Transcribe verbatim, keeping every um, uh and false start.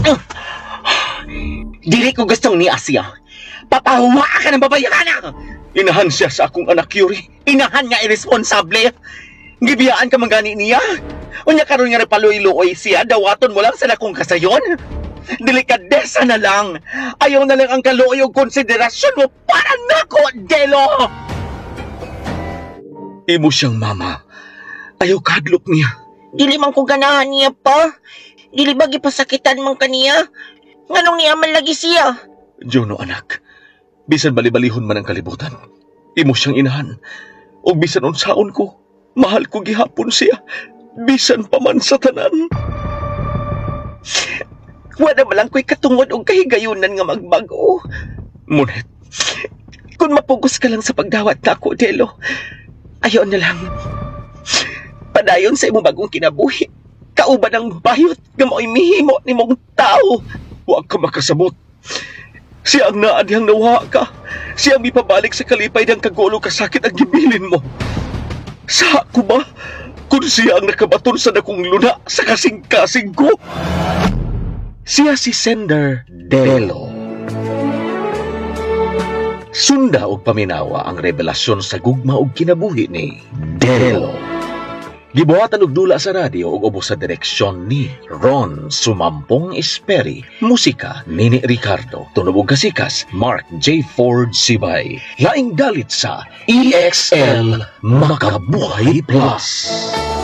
Dili ko gustong ni Asia. Papahuwa ka ng babayana! Inahan siya sa akong anak, Yuri. Inahan nga irresponsable. Gibiyaan ka manggani niya. Unya karon nga repaluy-luoy siya, dawaton mo lang sa lakong kasayon. Delikadesa na lang. Ayaw na lang ang kaluoy o konsiderasyon mo para nako, Delo! Imo siyang mama. Ayaw kadlok niya. Dili man ko ganahan niya pa. Dili ba gipasakitan man kaniya? Nganong niya man lagi siya? Jono, anak. Bisan balibalihon man ang kalibutan. Imo siyang inahan. O bisan unsaon ko, mahal ko gihapon siya. Bisan pa man sa tanan. Wala malang ko'y katungod o kahigayunan nga magbago. Ngunit, Kung mapugos ka lang sa pagdawat na ako, Delo, ayaw na lang. Padayon sa imong bagong kinabuhi. Kauban ang bayot nga mo'y mihimo ni mong tao. huwag ka makasabot. Siya ang naadihang nawa ka. Siya ang ipabalik sa kalipay ng kagulo kasakit ang gibilin mo. Sa ako ba? Kung siya ang nakabaton sa dakong luna sa kasing-kasing ko. Siya si Sender Delo. Sunda og paminawa ang revelasyon sa gugma og kinabuhi ni Delo. Gibuhatan og dula sa radyo ug ubos sa direksyon ni Ron Sumampong Esperi. Musika Nini Ricardo. Tunog og kasikas Mark J. Ford Sibay. Laing dalit sa E X L Makabuhay Plus.